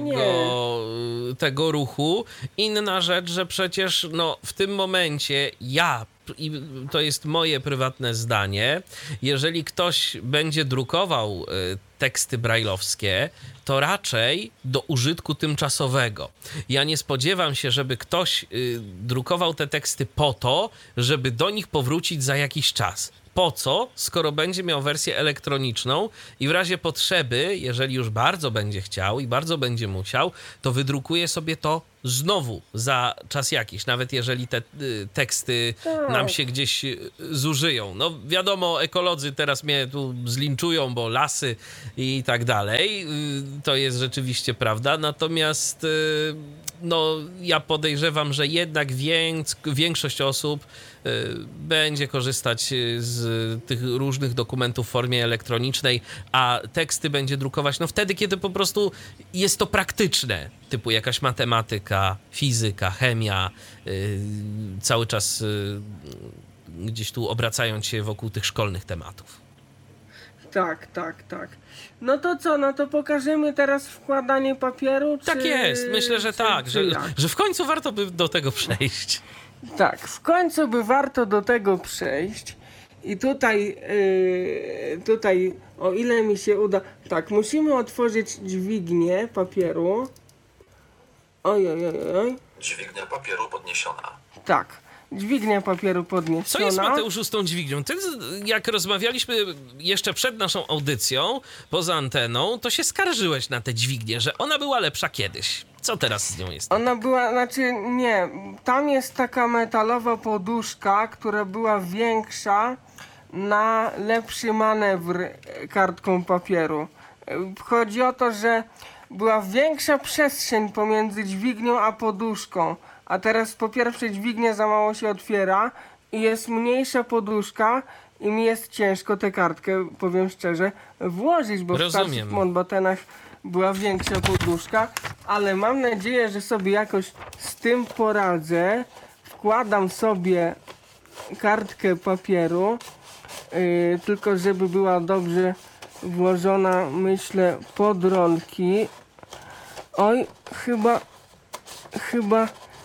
tego ruchu. Inna rzecz, że przecież w tym momencie i to jest moje prywatne zdanie, jeżeli ktoś będzie drukował teksty brajlowskie, to raczej do użytku tymczasowego. Ja nie spodziewam się, żeby ktoś drukował te teksty po to, żeby do nich powrócić za jakiś czas. po co, skoro będzie miał wersję elektroniczną i w razie potrzeby, jeżeli już bardzo będzie chciał i bardzo będzie musiał, to wydrukuje sobie to znowu za czas jakiś, nawet jeżeli te teksty nam się gdzieś zużyją. No wiadomo, ekolodzy teraz mnie tu zlinczują, bo lasy i tak dalej. To jest rzeczywiście prawda, natomiast no, ja podejrzewam, że jednak większość osób będzie korzystać z tych różnych dokumentów w formie elektronicznej, a teksty będzie drukować no wtedy, kiedy po prostu jest to praktyczne, typu jakaś matematyka, fizyka, chemia, cały czas gdzieś tu obracając się wokół tych szkolnych tematów. Tak. No to co, no to pokażemy teraz wkładanie papieru, czy... Tak jest, myślę, że tak, jak? że w końcu warto by do tego przejść. Tak, w końcu by warto do tego przejść. I tutaj, o ile mi się uda... Tak, musimy otworzyć dźwignię papieru. Oj. Dźwignia papieru podniesiona. Tak, dźwignia papieru Co podniesiona. jest, Mateuszu, z tą dźwignią? Ty, jak rozmawialiśmy jeszcze przed naszą audycją, poza anteną, to się skarżyłeś na tę dźwignię, że ona była lepsza kiedyś. Co teraz z nią jest? Ona była, znaczy nie, tam jest taka metalowa poduszka, która była większa na lepszy manewr kartką papieru. Chodzi o to, że była większa przestrzeń pomiędzy dźwignią a poduszką, a teraz po pierwsze dźwignia za mało się otwiera i jest mniejsza poduszka i mi jest ciężko tę kartkę, powiem szczerze, włożyć, bo w starszych Mountbattenach była większa poduszka, ale mam nadzieję, że sobie jakoś z tym poradzę. Wkładam sobie kartkę papieru, tylko żeby była dobrze włożona, myślę, pod rolki. Oj, chyba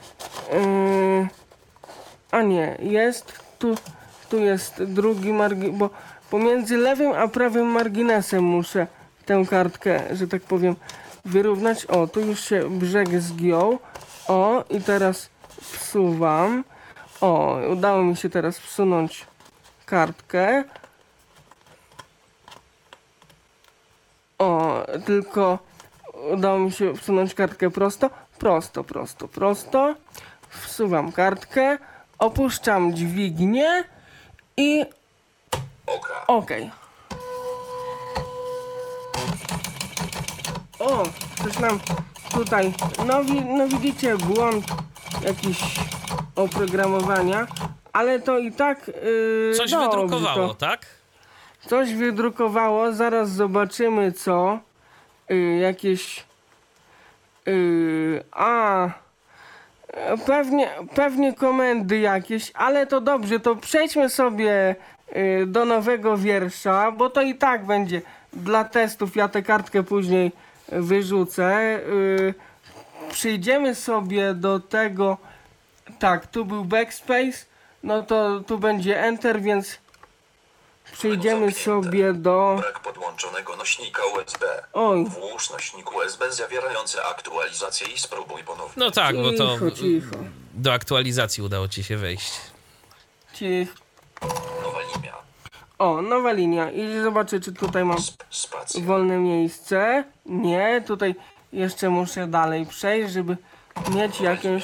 a nie, jest tu jest drugi margines, bo pomiędzy lewym a prawym marginesem muszę tę kartkę, że tak powiem, wyrównać. O, tu już się brzeg zgiął. O, i teraz wsuwam. O, udało mi się teraz wsunąć kartkę. O, tylko udało mi się wsunąć kartkę prosto. Prosto. Wsuwam kartkę, opuszczam dźwignię i okej. O, coś nam tutaj, no widzicie, błąd jakiś oprogramowania, ale to i tak coś dobrze, wydrukowało, tak? Coś wydrukowało, zaraz zobaczymy co. Jakieś pewnie komendy jakieś, ale to dobrze, to przejdźmy sobie do nowego wiersza, bo to i tak będzie dla testów, ja tę kartkę później wyrzucę. Przyjdziemy sobie do tego, tak, tu był backspace, no to tu będzie enter, więc przejdziemy sobie do... Brak podłączonego nośnika USB. Oj. Włóż nośnik USB zawierający aktualizację i spróbuj ponownie. No tak, bo to Cicho. do aktualizacji udało ci się wejść. Nowa linia. O, nowa linia. I zobaczę, czy tutaj mam Spacja. wolne miejsce. Nie, tutaj jeszcze muszę dalej przejść, żeby mieć jakąś...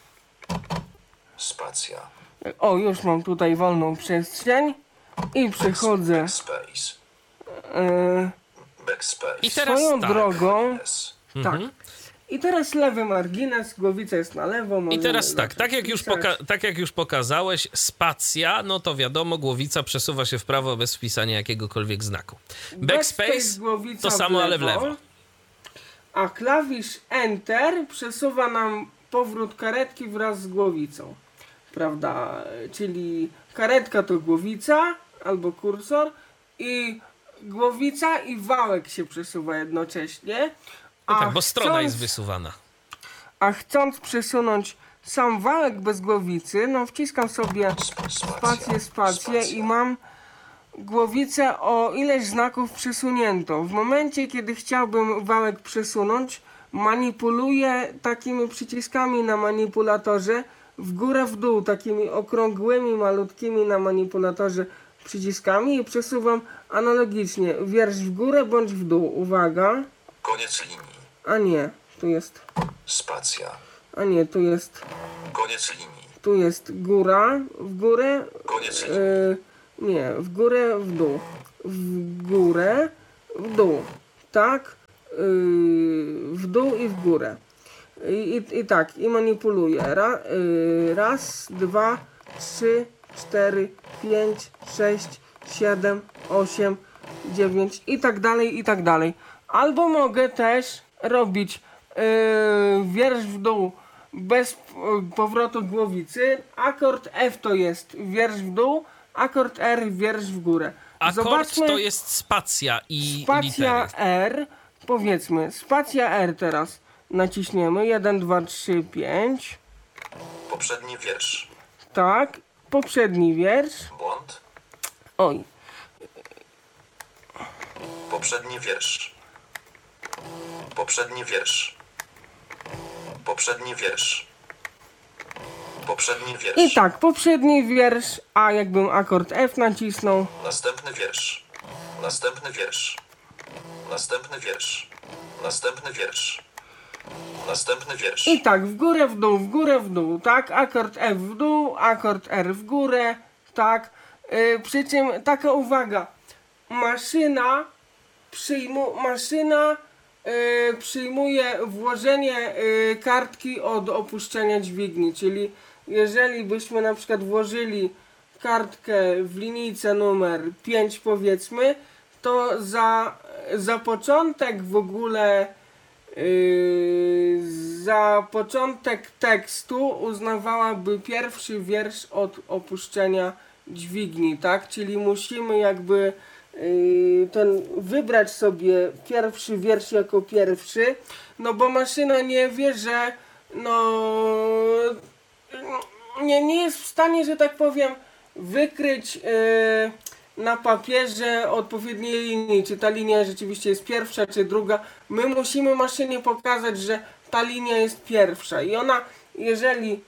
Spacja. O, już mam tutaj wolną przestrzeń. I przechodzę Backspace. Backspace. I teraz swoją tak. drogą. Yes. Tak. I teraz lewy margines, głowica jest na lewo. I teraz tak, pisać. tak jak już pokazałeś, spacja, no to wiadomo, głowica przesuwa się w prawo bez wpisania jakiegokolwiek znaku. Backspace głowica to samo, ale w lewo. A klawisz Enter przesuwa nam powrót karetki wraz z głowicą. Prawda? Czyli karetka to głowica albo kursor i głowica i wałek się przesuwa jednocześnie. No tak, bo strona jest wysuwana. A chcąc przesunąć sam wałek bez głowicy, no wciskam sobie spację i mam głowicę o ileś znaków przesuniętą. W momencie, kiedy chciałbym wałek przesunąć, manipuluję takimi przyciskami na manipulatorze w górę, w dół, takimi okrągłymi, malutkimi na manipulatorze przyciskami i przesuwam analogicznie wiersz w górę bądź w dół. Uwaga. Koniec linii. A nie, tu jest. Spacja. A nie, tu jest. Koniec linii. Tu jest góra, w górę. Koniec linii. Nie, w górę, w dół. W górę, w dół. Tak? W dół i w górę. I tak, i manipuluję. Raz, 2, 3, 4, 5, 6, 7, 8, 9 i tak dalej, i tak dalej. Albo mogę też robić wiersz w dół bez powrotu głowicy. Akord F to jest wiersz w dół, akord R wiersz w górę. Akord Zobaczmy, to jest spacja i spacja litery. R, powiedzmy, spacja R teraz naciśniemy. 1, 2, 3, 5. Poprzedni wiersz. Tak, poprzedni wiersz. Błąd. Oj, Poprzedni wiersz. Poprzedni wiersz. Poprzedni wiersz. Poprzedni wiersz. i tak, poprzedni wiersz, a jakbym akord F nacisnął. Następny wiersz. Następny wiersz. Następny wiersz. Następny wiersz. Następny wiersz. I tak, w górę, w dół, tak? Akord F w dół, akord R w górę, tak? Przy czym taka uwaga, maszyna przyjmuje włożenie kartki od opuszczenia dźwigni, czyli jeżeli byśmy na przykład włożyli kartkę w linijce numer 5 powiedzmy, to za początek w ogóle za początek tekstu uznawałaby pierwszy wiersz od opuszczenia dźwigni, tak? Czyli musimy jakby wybrać sobie pierwszy wiersz jako pierwszy, no bo maszyna nie wie, że nie jest w stanie, że tak powiem, wykryć na papierze odpowiedniej linii, czy ta linia rzeczywiście jest pierwsza, czy druga. My musimy maszynie pokazać, że ta linia jest pierwsza i ona, jeżeli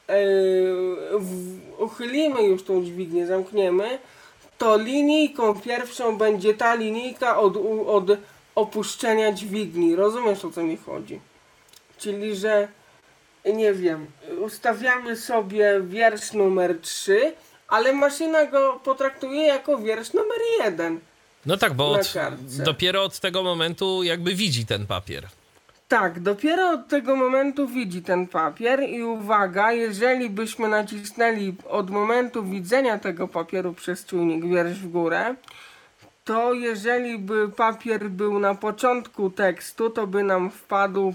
uchylimy już tą dźwignię, zamkniemy, to linijką pierwszą będzie ta linijka od opuszczenia dźwigni. Rozumiesz, o co mi chodzi? Czyli, że nie wiem, ustawiamy sobie wiersz numer 3, ale maszyna go potraktuje jako wiersz numer 1. No tak, bo na kartce. dopiero od tego momentu jakby widzi ten papier. Tak, dopiero od tego momentu widzi ten papier i uwaga, jeżeli byśmy nacisnęli od momentu widzenia tego papieru przez czujnik wiersz w górę, to jeżeli by papier był na początku tekstu, to by nam wpadł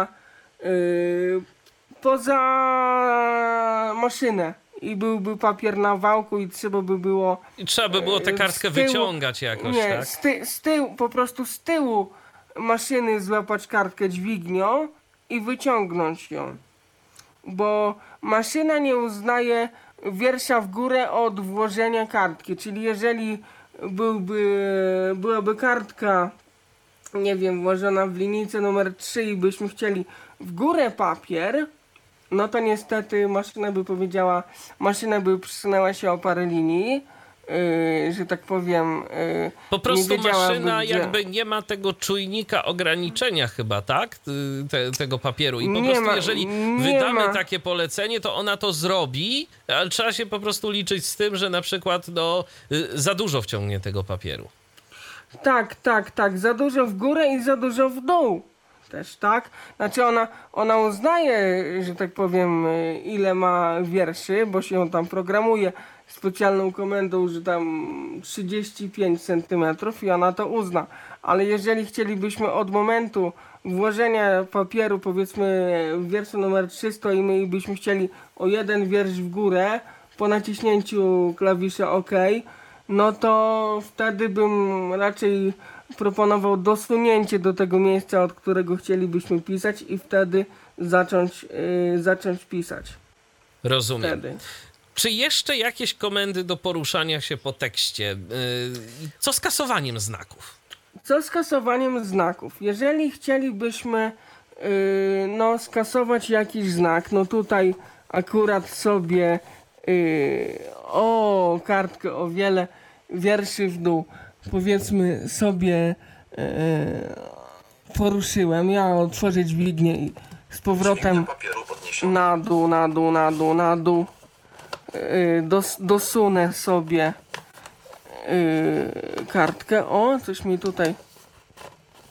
poza maszynę i byłby papier na wałku i trzeba by było... I trzeba by było tę kartkę wyciągać jakoś, nie, tak? z tyłu, po prostu z tyłu maszyny złapać kartkę dźwignią i wyciągnąć ją. Bo maszyna nie uznaje wiersza w górę od włożenia kartki. Czyli jeżeli byłaby kartka, nie wiem, włożona w linijce numer 3 i byśmy chcieli w górę papier, no to niestety maszyna by przesunęła się o parę linii, że tak powiem. Po prostu nie wiedziałaby, maszyna gdzie... jakby nie ma tego czujnika ograniczenia chyba, tak? Tego papieru. I po Nie prostu ma, jeżeli nie wydamy ma. takie polecenie, to ona to zrobi, ale trzeba się po prostu liczyć z tym, że na przykład za dużo wciągnie tego papieru. Tak. Za dużo w górę i za dużo w dół. Też, tak? Znaczy ona uznaje, że tak powiem, ile ma wierszy, bo się ją tam programuje specjalną komendą, że tam 35 cm i ona to uzna. Ale jeżeli chcielibyśmy od momentu włożenia papieru, powiedzmy w wierszu numer 3 stoimy i byśmy chcieli o jeden wiersz w górę po naciśnięciu klawisza OK, no to wtedy bym raczej proponował dosunięcie do tego miejsca, od którego chcielibyśmy pisać i wtedy zacząć pisać. Rozumiem. Wtedy. Czy jeszcze jakieś komendy do poruszania się po tekście? Co z kasowaniem znaków? Co z kasowaniem znaków? Jeżeli chcielibyśmy skasować jakiś znak, no tutaj akurat sobie kartkę o wiele wierszy w dół, powiedzmy sobie, poruszyłem, ja otworzę dźwignię i z powrotem Dźwignia papieru podniesiona. na dół, dosunę sobie kartkę, o, coś mi tutaj